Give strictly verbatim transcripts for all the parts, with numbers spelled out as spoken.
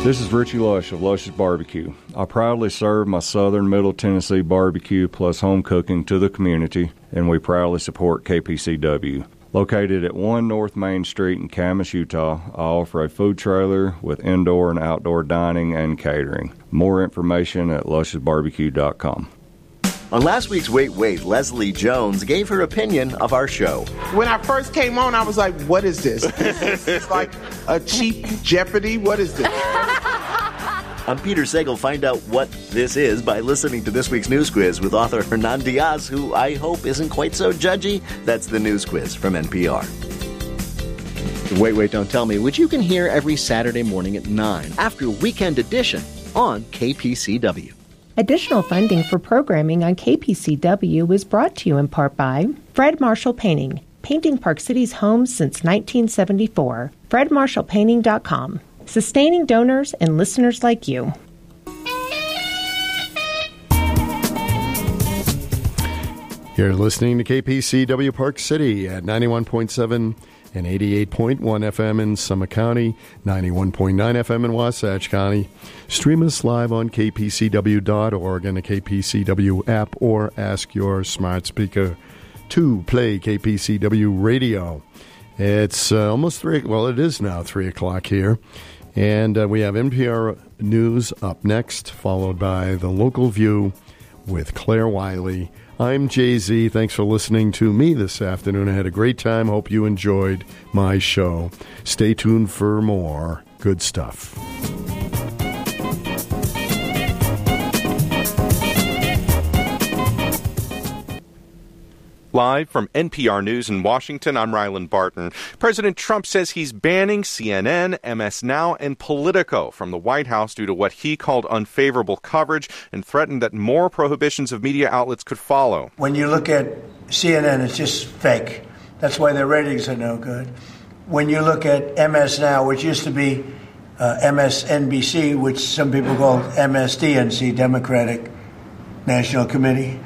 This is Richie Lush of Lush's Barbecue. I proudly serve my Southern Middle Tennessee barbecue plus home cooking to the community, and we proudly support K P C W. Located at one North Main Street in Camas, Utah, I offer a food trailer with indoor and outdoor dining and catering. More information at lushes barbecue dot com. On last week's Wait, Wait, Leslie Jones gave her opinion of our show. When I first came on, I was like, what is this? It's like a cheap Jeopardy? What is this? I'm Peter Sagal. Find out what this is by listening to this week's News Quiz with author Hernan Diaz, who I hope isn't quite so judgy. That's the News Quiz from N P R. Wait, Wait, Don't Tell Me, which you can hear every Saturday morning at nine after Weekend Edition on K P C W. Additional funding for programming on K P C W is brought to you in part by Fred Marshall Painting, painting Park City's homes since nineteen seventy-four. fred marshall painting dot com, sustaining donors and listeners like you. You're listening to K P C W Park City at ninety-one point seven and eighty-eight point one F M in Summit County, ninety-one point nine F M in Wasatch County. Stream us live on k p c w dot org and the K P C W app, or ask your smart speaker to play K P C W radio. It's uh, almost three, well, it is now three o'clock here, and uh, we have N P R News up next, followed by The Local View with Claire Wiley. I'm Jay-Z. Thanks for listening to me this afternoon. I had a great time. Hope you enjoyed my show. Stay tuned for more good stuff. Live from N P R News in Washington, I'm Ryland Barton. President Trump says he's banning C N N, M S Now, and Politico from the White House due to what he called unfavorable coverage, and threatened that more prohibitions of media outlets could follow. When you look at C N N, it's just fake. That's why their ratings are no good. When you look at M S Now, which used to be uh, M S N B C, which some people call M S D N C, Democratic National Committee,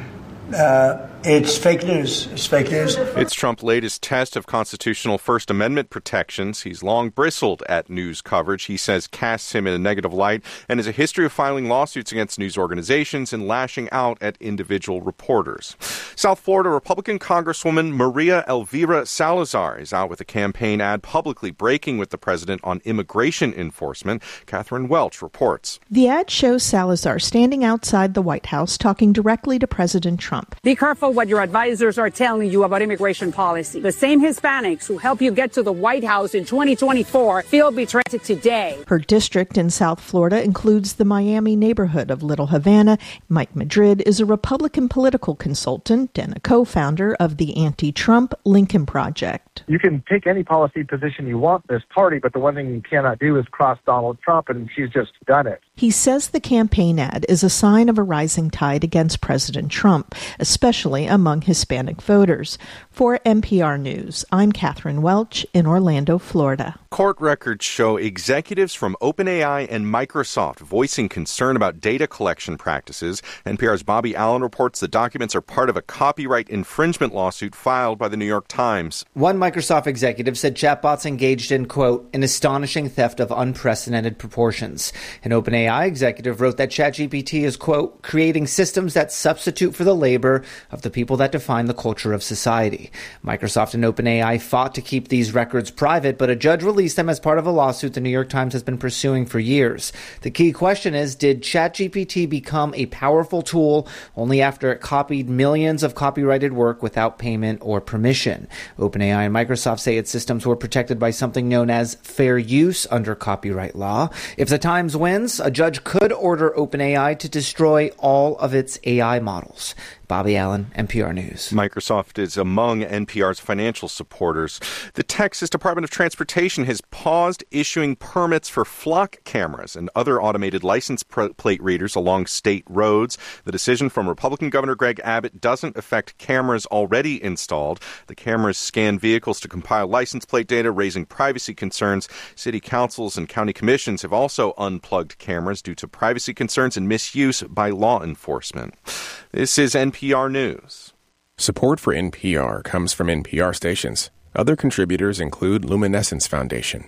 uh, it's fake news. It's fake news. It's Trump's latest test of constitutional First Amendment protections. He's long bristled at news coverage he says casts him in a negative light, and has a history of filing lawsuits against news organizations and lashing out at individual reporters. South Florida Republican Congresswoman Maria Elvira Salazar is out with a campaign ad publicly breaking with the president on immigration enforcement. Catherine Welch reports. The ad shows Salazar standing outside the White House talking directly to President Trump. Be careful what your advisors are telling you about immigration policy. The same Hispanics who help you get to the White House in twenty twenty-four feel betrayed today. Her district in South Florida includes the Miami neighborhood of Little Havana. Mike Madrid is a Republican political consultant and a co-founder of the anti-Trump Lincoln Project. You can take any policy position you want in this party, but the one thing you cannot do is cross Donald Trump, and she's just done it. He says the campaign ad is a sign of a rising tide against President Trump, especially among Hispanic voters. For N P R News, I'm Catherine Welch in Orlando, Florida. Court records show executives from OpenAI and Microsoft voicing concern about data collection practices. N P R's Bobby Allen reports the documents are part of a copyright infringement lawsuit filed by the New York Times. One Microsoft executive said chatbots engaged in, quote, an astonishing theft of unprecedented proportions. An OpenAI executive wrote that ChatGPT is, quote, creating systems that substitute for the labor of the people that define the culture of society. Microsoft and OpenAI fought to keep these records private, but a judge released them as part of a lawsuit the New York Times has been pursuing for years. The key question is, did ChatGPT become a powerful tool only after it copied millions of copyrighted work without payment or permission? OpenAI and Microsoft say its systems were protected by something known as fair use under copyright law. If the Times wins, a judge could order OpenAI to destroy all of its A I models. Bobby Allen, N P R News. Microsoft is among N P R's financial supporters. The Texas Department of Transportation has paused issuing permits for flock cameras and other automated license plate readers along state roads. The decision from Republican Governor Greg Abbott doesn't affect cameras already installed. The cameras scan vehicles to compile license plate data, raising privacy concerns. City councils and county commissions have also unplugged cameras due to privacy concerns and misuse by law enforcement. This is N P R News. Support for N P R comes from N P R stations. Other contributors include Luminescence Foundation.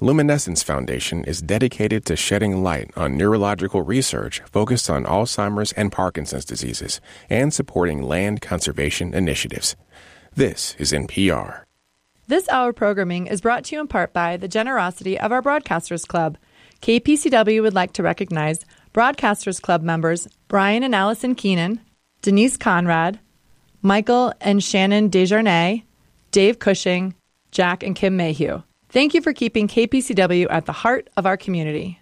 Luminescence Foundation is dedicated to shedding light on neurological research focused on Alzheimer's and Parkinson's diseases and supporting land conservation initiatives. This is N P R. This hour programming is brought to you in part by the generosity of our Broadcasters Club. K P C W would like to recognize Broadcasters Club members Brian and Allison Keenan, Denise Conrad, Michael and Shannon Desjardins, Dave Cushing, Jack and Kim Mayhew. Thank you for keeping K P C W at the heart of our community.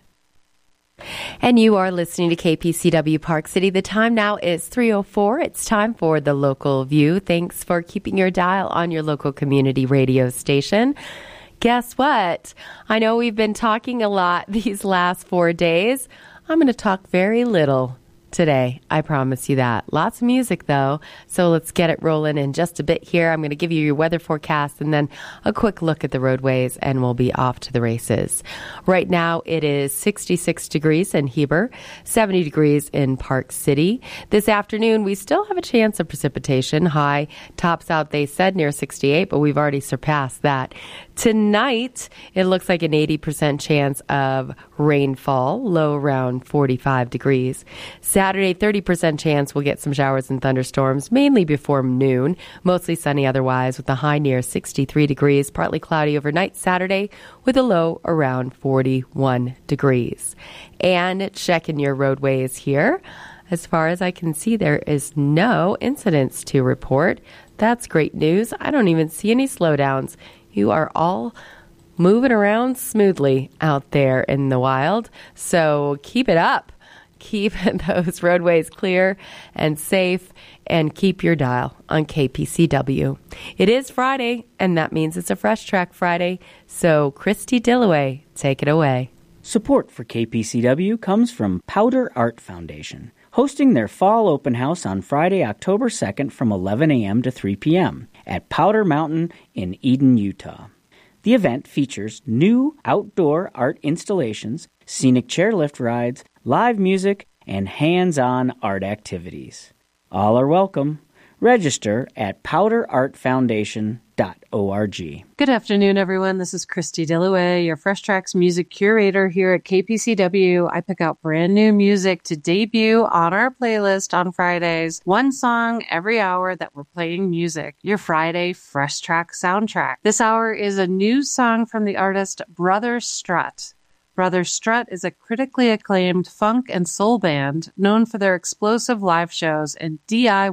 And you are listening to K P C W Park City. The time now is three oh four. It's time for the Local View. Thanks for keeping your dial on your local community radio station. Guess what? I know we've been talking a lot these last four days. I'm going to talk very little today. I promise you that. Lots of music, though. So let's get it rolling in just a bit here. I'm going to give you your weather forecast and then a quick look at the roadways, and we'll be off to the races. Right now, it is sixty-six degrees in Heber, seventy degrees in Park City. This afternoon, we still have a chance of precipitation. High tops out, they said, near sixty-eight, but we've already surpassed that. Tonight, it looks like an eighty percent chance of rainfall, low around forty-five degrees. Saturday, thirty percent chance we'll get some showers and thunderstorms, mainly before noon. Mostly sunny otherwise, with a high near sixty-three degrees. Partly cloudy overnight Saturday, with a low around forty-one degrees. And checking your roadways here. As far as I can see, there is no incidents to report. That's great news. I don't even see any slowdowns. You are all moving around smoothly out there in the wild. So keep it up. Keep those roadways clear and safe, and keep your dial on K P C W. It is Friday, and that means it's a Fresh Track Friday. So Christy Dillaway, take it away. Support for K P C W comes from Powder Art Foundation, hosting their fall open house on Friday, October second from eleven a.m. to three p.m. at Powder Mountain in Eden, Utah. The event features new outdoor art installations, scenic chairlift rides, live music, and hands-on art activities. All are welcome. Register at powder art foundation dot org. Good afternoon, everyone. This is Christy Dillaway, your Fresh Tracks music curator here at K P C W. I pick out brand new music to debut on our playlist on Fridays. One song every hour that we're playing music. Your Friday Fresh Track soundtrack. This hour is a new song from the artist Brother Strut. Brother Strut is a critically acclaimed funk and soul band known for their explosive live shows and D I Y